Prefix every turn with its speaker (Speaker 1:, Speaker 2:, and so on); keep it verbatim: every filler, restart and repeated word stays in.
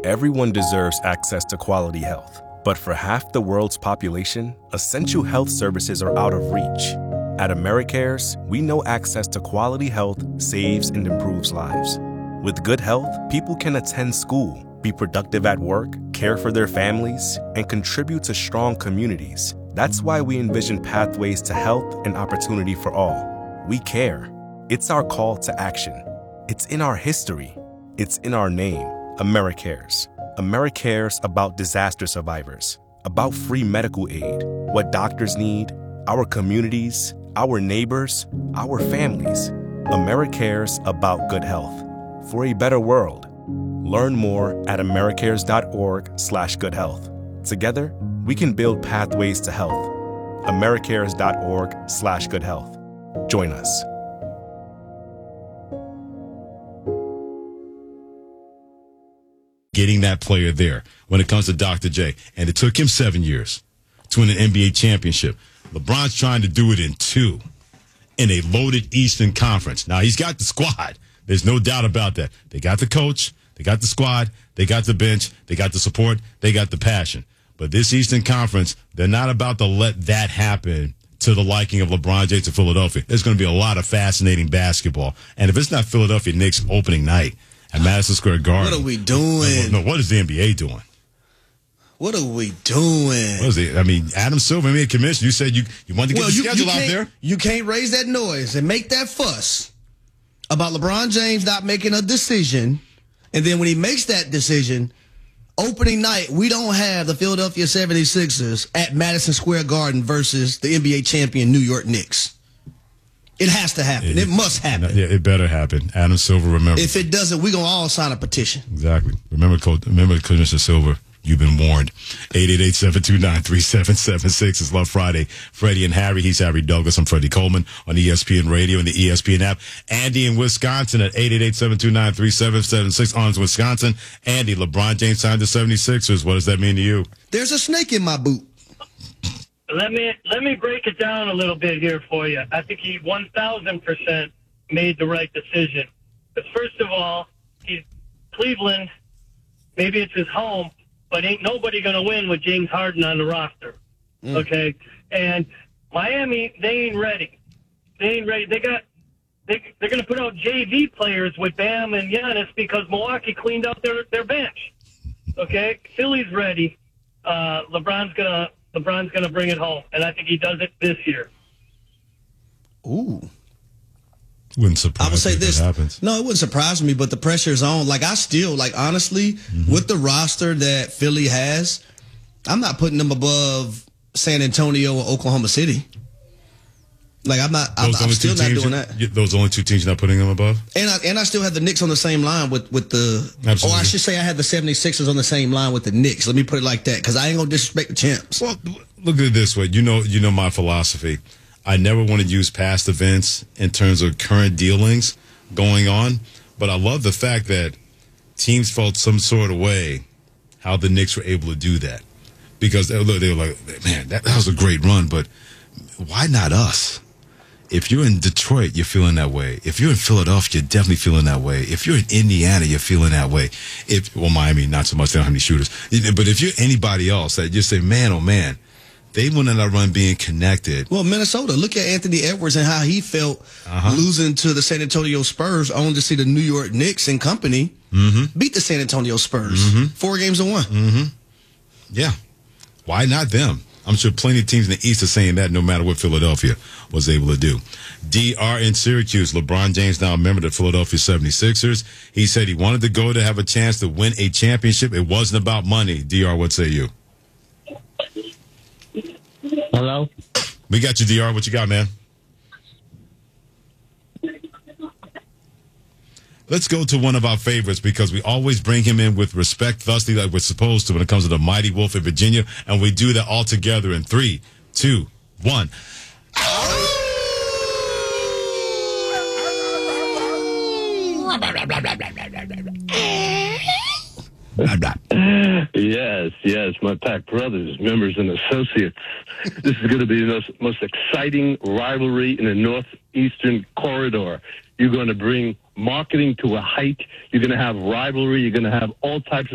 Speaker 1: Everyone deserves access to quality health. But for half the world's population, essential health services are out of reach. At AmeriCares, we know access to quality health saves and improves lives. With good health, people can attend school, be productive at work, care for their families, and contribute to strong communities. That's why we envision pathways to health and opportunity for all. We care. It's our call to action. It's in our history. It's in our name. AmeriCares. AmeriCares about disaster survivors, about free medical aid, what doctors need, our communities, our neighbors, our families. AmeriCares about good health. For a better world. Learn more at americares.org slash good health. Together, we can build pathways to health. americares.org slash good health. Join us.
Speaker 2: Getting that player there when it comes to Doctor J. And it took him seven years to win an N B A championship. LeBron's trying to do it in two in a loaded Eastern Conference. Now, he's got the squad. There's no doubt about that. They got the coach. They got the squad. They got the bench. They got the support. They got the passion. But this Eastern Conference, they're not about to let that happen to the liking of LeBron James to Philadelphia. There's going to be a lot of fascinating basketball. And if it's not Philadelphia Knicks opening night at Madison Square Garden.
Speaker 3: What are we doing?
Speaker 2: No, what is the N B A doing?
Speaker 3: What are we doing?
Speaker 2: What is it? I mean, Adam Silver made a commission. You said you, you wanted to get
Speaker 3: well,
Speaker 2: the
Speaker 3: you,
Speaker 2: schedule
Speaker 3: you
Speaker 2: out there.
Speaker 3: You can't raise that noise and make that fuss about LeBron James not making a decision. And then when he makes that decision, opening night, we don't have the Philadelphia seventy-sixers at Madison Square Garden versus the N B A champion New York Knicks. It has to happen. It, it must happen.
Speaker 2: Yeah, it better happen. Adam Silver, remember.
Speaker 3: If it doesn't, we're going to all sign a petition.
Speaker 2: Exactly. Remember, Coach, remember, Commissioner Silver, you've been warned. eight eight eight, seven two nine, three seven seven six is Love Friday. Freddie and Harry. He's Harry Douglas. I'm Freddie Coleman on E S P N Radio and the E S P N app. Andy in Wisconsin at eight eight eight, seven two nine, three seven seven six. Arms, Wisconsin. Andy, LeBron James signed the seventy-sixers. What does that mean to you?
Speaker 3: There's a snake in my boot.
Speaker 4: Let me let me break it down a little bit here for you. I think he one thousand percent made the right decision. But first of all, he's Cleveland. Maybe it's his home, but ain't nobody going to win with James Harden on the roster. Mm. Okay? And Miami, they ain't ready. They ain't ready. They got they they're going to put out J V players with Bam and Giannis because Milwaukee cleaned out their their bench. Okay? Philly's ready. Uh, LeBron's going to LeBron's going to bring it home, and I think he does it this year.
Speaker 3: Ooh.
Speaker 2: Wouldn't surprise
Speaker 3: I would say
Speaker 2: me if
Speaker 3: this.
Speaker 2: It happens.
Speaker 3: No, it wouldn't surprise me, but the pressure's on. Like, I still, like, honestly, mm-hmm. with the roster that Philly has, I'm not putting them above San Antonio or Oklahoma City. Like, I'm not, I'm, I'm still not doing that.
Speaker 2: You, those only two teams you're not putting them above?
Speaker 3: And I, and I still have the Knicks on the same line with, with the,
Speaker 2: Absolutely.
Speaker 3: Or I should say I had the seventy-sixers on the same line with the Knicks. Let me put it like that, because I ain't going to disrespect the champs.
Speaker 2: Well, look at it this way. You know, you know my philosophy. I never want to use past events in terms of current dealings going on, but I love the fact that teams felt some sort of way how the Knicks were able to do that. Because they were, they were like, man, that, that was a great run, but why not us? If you're in Detroit, you're feeling that way. If you're in Philadelphia, you're definitely feeling that way. If you're in Indiana, you're feeling that way. If well, Miami, not so much. They don't have any shooters. But if you're anybody else, that just say, man, oh man, they went on that run being connected.
Speaker 3: Well, Minnesota, look at Anthony Edwards and how he felt uh-huh. losing to the San Antonio Spurs, only to see the New York Knicks and company mm-hmm. beat the San Antonio Spurs mm-hmm. four games to one.
Speaker 2: Mm-hmm. Yeah, why not them? I'm sure plenty of teams in the East are saying that no matter what Philadelphia was able to do. D R in Syracuse, LeBron James now a member of the Philadelphia seventy-sixers. He said he wanted to go to have a chance to win a championship. It wasn't about money. D R, what say you?
Speaker 4: Hello?
Speaker 2: We got you, D R. What you got, man? Let's go to one of our favorites because we always bring him in with respect, thusly, like we're supposed to when it comes to the Mighty Wolf in Virginia, and we do that all together in three, two, one.
Speaker 5: Yes, yes, my Pack brothers, members, and associates. This is going to be the most, most exciting rivalry in the Northeastern Corridor. You're going to bring marketing to a height. You're going to have rivalry. You're going to have all types of